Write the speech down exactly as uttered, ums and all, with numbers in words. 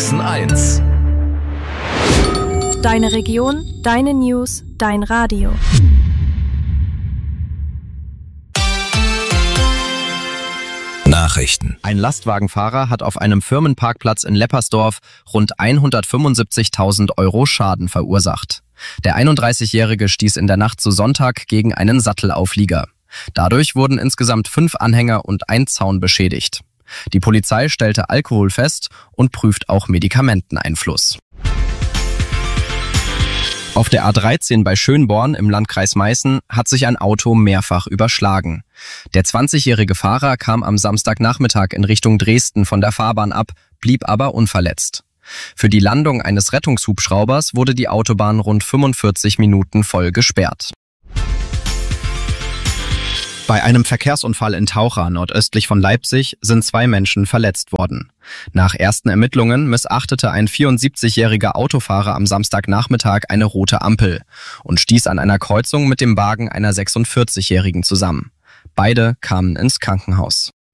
Sachsen eins. Deine Region, deine News, dein Radio. Nachrichten. Ein Lastwagenfahrer hat auf einem Firmenparkplatz in Leppersdorf rund hundertfünfundsiebzigtausend Euro Schaden verursacht. Der einunddreißigjährige stieß in der Nacht zu Sonntag gegen einen Sattelauflieger. Dadurch wurden insgesamt fünf Anhänger und ein Zaun beschädigt. Die Polizei stellte Alkohol fest und prüft auch Medikamenteneinfluss. Auf der A dreizehn bei Schönborn im Landkreis Meißen hat sich ein Auto mehrfach überschlagen. Der zwanzigjährige Fahrer kam am Samstagnachmittag in Richtung Dresden von der Fahrbahn ab, blieb aber unverletzt. Für die Landung eines Rettungshubschraubers wurde die Autobahn rund fünfundvierzig Minuten voll gesperrt. Bei einem Verkehrsunfall in Taucha, nordöstlich von Leipzig, sind zwei Menschen verletzt worden. Nach ersten Ermittlungen missachtete ein vierundsiebzigjähriger Autofahrer am Samstagnachmittag eine rote Ampel und stieß an einer Kreuzung mit dem Wagen einer sechsundvierzigjährigen zusammen. Beide kamen ins Krankenhaus.